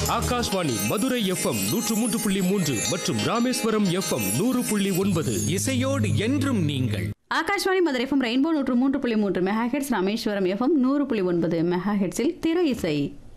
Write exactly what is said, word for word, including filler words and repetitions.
Akashvani Madurai FM நூற்று மூன்று புள்ளி மூன்று மற்றும் ராமேஸ்வரம் எஃப்எம் நூறு புள்ளி ஒன்பது. இசையோடு என்றும் நீங்கள். ஆகாஷ்வாணி மதுரை எஃப்எம் ரெயின்போ நூற்று மூன்று புள்ளி மூன்று மெகா ஹெட்ஸ், ராமேஸ்வரம் எஃப்எம் நூறு புள்ளி ஒன்பது மெகா ஹெட்ஸில் திரை இசை.